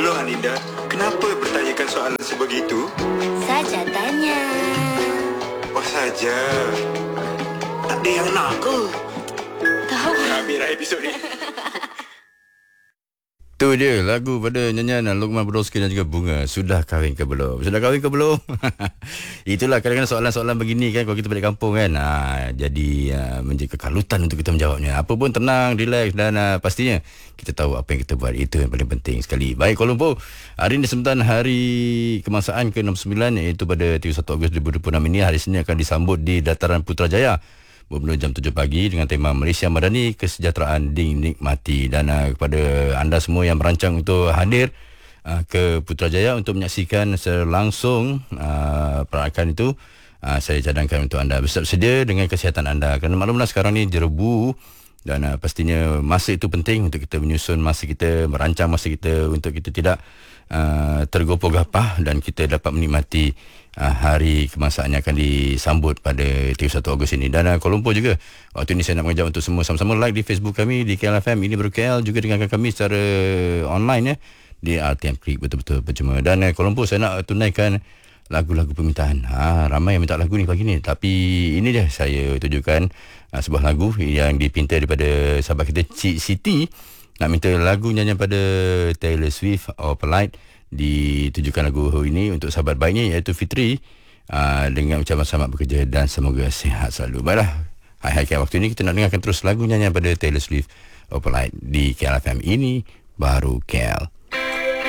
Loh Aninda, kenapa bertanyakan soalan sebegitu? Saja tanya. Oh saja. Tak ada yang nak ke? Tahu. Habislah episod ni. Tu dia lagu pada nyanyian Luqman Brodowski dan juga Bunga. Sudah kahwin ke belum? Sudah kahwin ke belum? Itulah kadang-kadang soalan-soalan begini kan, kalau kita balik kampung kan. Jadi menjadi kekalutan untuk kita menjawabnya. Apa pun tenang, relax dan pastinya kita tahu apa yang kita buat. Itu yang paling penting sekali. Baik Kuala Lumpur, hari ini sebentar hari kebangsaan ke-69, iaitu pada 31 Ogos 2026 ini. Hari Senin akan disambut di Dataran Putrajaya bermula jam 7 pagi dengan tema Malaysia Madani, Kesejahteraan Dinikmati. Dan kepada anda semua yang merancang untuk hadir ke Putrajaya untuk menyaksikan secara langsung perayaan itu, saya cadangkan untuk anda bersiap sedia dengan kesihatan anda, kerana maklumlah sekarang ni jerebu. Dan pastinya masa itu penting untuk kita menyusun masa kita, merancang masa kita untuk kita tidak tergopoh gapah dan kita dapat menikmati hari kebangsaan yang akan disambut pada 31 Ogos ini. Dan Kuala Lumpur juga, waktu ini saya nak mengajak untuk semua sama-sama like di Facebook kami di KLFM Ini Baru KL, juga dengarkan kami secara online ya di RTM Klik, betul-betul percuma. Dan Kuala Lumpur, saya nak tunaikan lagu-lagu permintaan. Ramai yang minta lagu ni pagi ni, tapi ini dia saya tujukan sebuah lagu yang dipinta daripada sahabat kita Cik Siti, nak minta lagu nyanyian pada Taylor Swift, Or Polite. Ditujukan lagu ini untuk sahabat baiknya iaitu Fitri, dengan ucapan selamat bekerja dan semoga sihat selalu. Baiklah, hai waktu ini kita nak dengarkan terus lagu nyanyian pada Taylor Swift, Or Polite di KLFM Ini Baru KL.